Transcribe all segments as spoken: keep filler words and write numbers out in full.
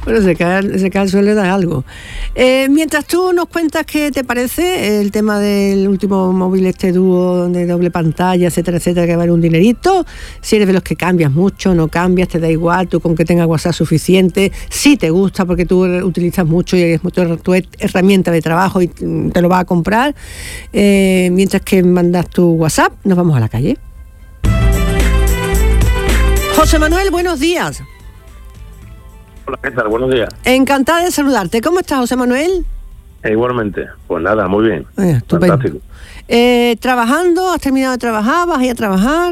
Bueno, se cae, se cae al suelo y da algo. Eh, mientras tú nos cuentas qué te parece el tema del último móvil este dúo de doble pantalla, etcétera, etcétera, que vale un dinerito, si eres de los que cambias mucho, no cambias, te da igual, tú con que tengas WhatsApp suficiente, si te gusta porque tú utilizas mucho y es tu, tu herramienta de trabajo y te lo vas a comprar, eh, mientras que mandas tu WhatsApp, nos vamos a la calle. José Manuel, buenos días. Hola, ¿qué tal? Buenos días. Encantada de saludarte. ¿Cómo estás, José Manuel? Eh, igualmente. Pues nada, muy bien. Eh, estupendo. Fantástico. Eh, ¿Trabajando? ¿Has terminado de trabajar? ¿Vas a ir a trabajar?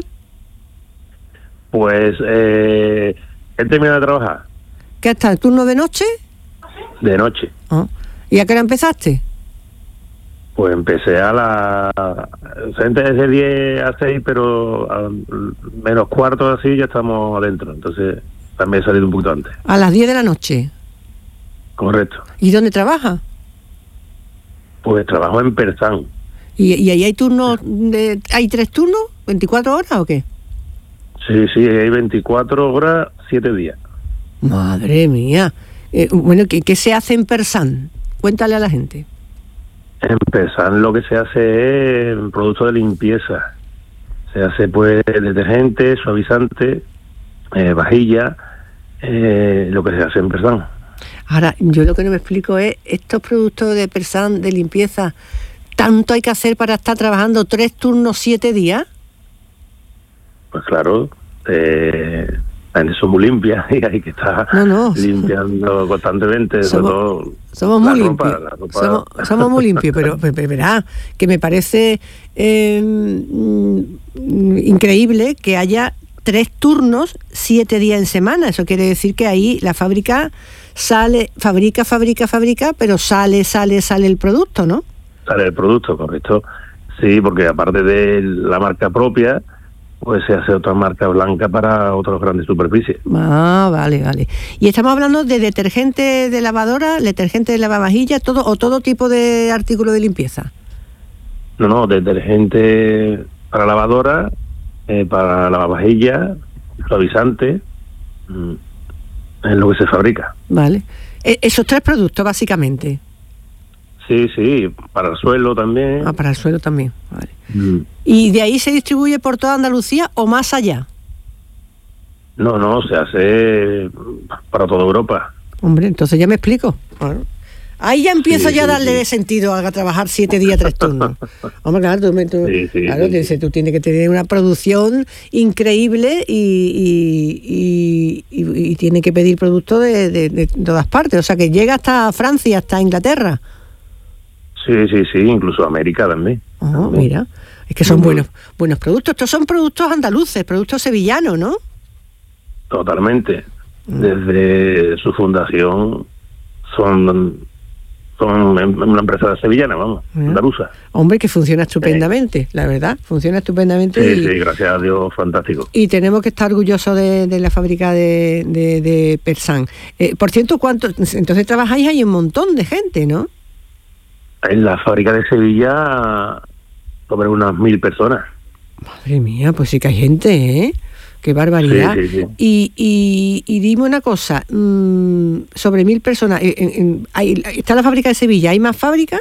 Pues eh, he terminado de trabajar. ¿Qué está? ¿El turno de noche? De noche. Oh. ¿Y a qué hora empezaste? Pues empecé a la... Desde de diez a seis, pero a menos cuarto así ya estamos adentro. Entonces también he salido un poquito antes. A las diez de la noche. Correcto. ¿Y dónde trabajas? Pues trabajo en Persán. ¿Y, y ahí hay turnos? De, ¿Hay tres turnos? ¿veinticuatro horas o qué? Sí, sí, hay veinticuatro horas, siete días. Madre mía. Eh, bueno, ¿qué, ¿qué se hace en Persán? Cuéntale a la gente. En Persán lo que se hace es productos de limpieza. Se hace pues detergente, suavizante, eh, vajilla, eh, lo que se hace en Persán. Ahora, yo lo que no me explico es, estos productos de Persán, de limpieza, ¿tanto hay que hacer para estar trabajando tres turnos, siete días? Pues claro, eh, son muy limpias y hay que estar no, no, limpiando constantemente. Somos, todo, somos muy limpios, ropa... somos, somos muy limpios, pero, pero, pero verá, que me parece eh, increíble que haya tres turnos, siete días en semana. Eso quiere decir que ahí la fábrica sale, fabrica, fabrica, fabrica, pero sale, sale, sale el producto, ¿no? Sale el producto, correcto. Sí, porque aparte de la marca propia, pues se hace otra marca blanca para otras grandes superficies. Ah, vale, vale. Y estamos hablando de detergente de lavadora, detergente de lavavajillas, todo o todo tipo de artículo de limpieza. No, no, detergente para lavadora, eh, para lavavajillas, suavizante, mm, es lo que se fabrica. Vale. E- esos tres productos, básicamente. Sí, sí, para el suelo también. Ah, para el suelo también, vale. Mm. ¿Y de ahí se distribuye por toda Andalucía o más allá? No, no, se hace para toda Europa. Hombre, entonces ya me explico. Bueno, ahí ya empiezo sí, ya a darle sí. sentido a trabajar siete días, tres turnos. Hombre, claro, tú, tú, sí, sí, claro sí, sí. tú tienes que tener una producción increíble y, y, y, y, y tiene que pedir productos de, de, de todas partes. O sea, que llega hasta Francia, hasta Inglaterra. Sí, sí, sí, incluso América también. Oh, también. Mira, es que son uh-huh. buenos buenos productos. Estos son productos andaluces, productos sevillanos, ¿no? Totalmente. Uh-huh. Desde su fundación son, son una empresa sevillana, vamos, uh-huh. andaluza. Hombre, que funciona estupendamente, eh. la verdad, funciona estupendamente. Sí, y, sí, gracias a Dios, fantástico. Y tenemos que estar orgullosos de, de la fábrica de, de, de Persán. Eh, por cierto, ¿cuánto? Entonces trabajáis ahí un montón de gente, ¿no? En la fábrica de Sevilla, sobre unas mil personas. Madre mía, pues sí que hay gente, ¿eh? Qué barbaridad. Sí, sí, sí. Y, y, y dime una cosa, mmm, sobre mil personas, en, en, hay, ¿está la fábrica de Sevilla? ¿Hay más fábricas?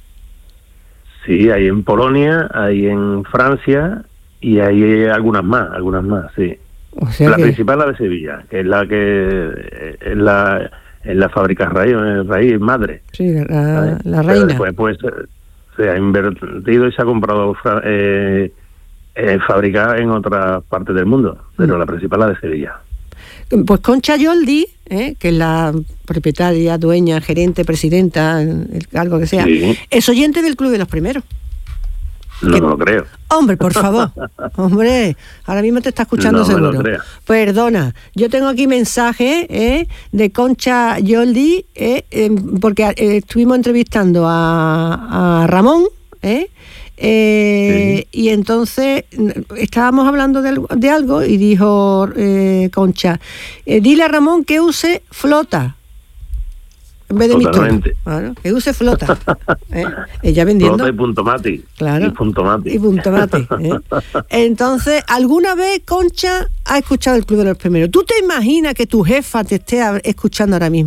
Sí, hay en Polonia, hay en Francia y hay algunas más, algunas más, sí. O sea la que... principal es la de Sevilla, que es la que es la... en la fábrica raíz, raíz madre. Sí, la, la reina. Después pues, se ha invertido y se ha comprado eh, eh, fábrica en otras partes del mundo, pero mm. la principal es la de Sevilla. Pues Concha Yoldi, ¿eh? que es la propietaria, dueña, gerente, presidenta, el cargo que sea, sí. es oyente del Club de los Primeros. No, no lo creo. Hombre, por favor. Hombre, ahora mismo te está escuchando no seguro. Me lo creo. Perdona, yo tengo aquí mensaje eh, de Concha Yoldi, eh, eh, porque eh, estuvimos entrevistando a, a Ramón, eh, eh, sí. y entonces estábamos hablando de, de algo y dijo eh, Concha, eh, dile a Ramón que use flota. En vez de Mistral. Claro, que use flota. ¿eh? Ella vendiendo. Flota y punto mati. Claro. Y punto mati. Y punto mati. ¿eh? Entonces, ¿alguna vez Concha ha escuchado el Club de los Primeros? ¿Tú te imaginas que tu jefa te esté escuchando ahora mismo?